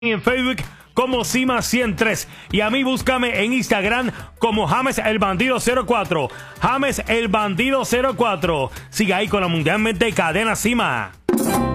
en Facebook como Cima 103 y a mí búscame en Instagram como James el Bandido 04. James el Bandido 04. Siga ahí con la mundialmente cadena Cima.